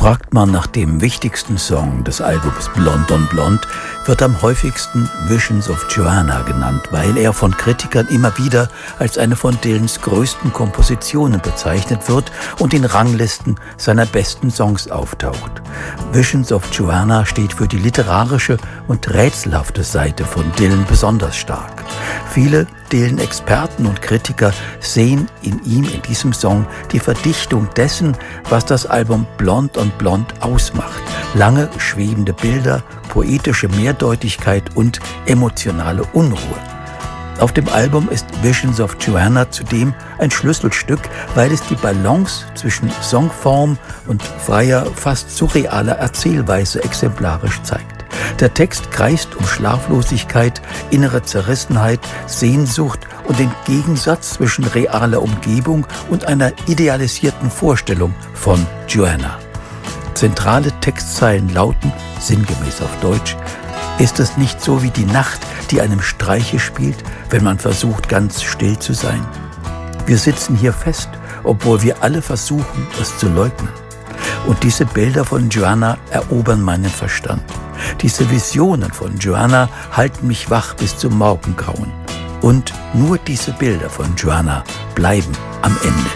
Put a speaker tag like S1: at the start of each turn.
S1: Fragt man nach dem wichtigsten Song des Albums Blonde on Blonde, wird am häufigsten Visions of Joanna genannt, weil er von Kritikern immer wieder als eine von Dylans größten Kompositionen bezeichnet wird und in Ranglisten seiner besten Songs auftaucht. Visions of Joanna steht für die literarische und rätselhafte Seite von Dylan besonders stark. Viele Dylan-Experten und Kritiker sehen in diesem Song die Verdichtung dessen, was das Album Blonde on Blonde ausmacht. Lange schwebende Bilder, poetische Mehrdeutigkeit und emotionale Unruhe. Auf dem Album ist Visions of Joanna zudem ein Schlüsselstück, weil es die Balance zwischen Songform und freier, fast surrealer Erzählweise exemplarisch zeigt. Der Text kreist um Schlaflosigkeit, innere Zerrissenheit, Sehnsucht und den Gegensatz zwischen realer Umgebung und einer idealisierten Vorstellung von Joanna. Zentrale Textzeilen lauten, sinngemäß auf Deutsch: Ist es nicht so wie die Nacht, die einem Streiche spielt, wenn man versucht, ganz still zu sein? Wir sitzen hier fest, obwohl wir alle versuchen, es zu leugnen. Und diese Bilder von Joanna erobern meinen Verstand. Diese Visionen von Joanna halten mich wach bis zum Morgengrauen. Und nur diese Bilder von Joanna bleiben am Ende.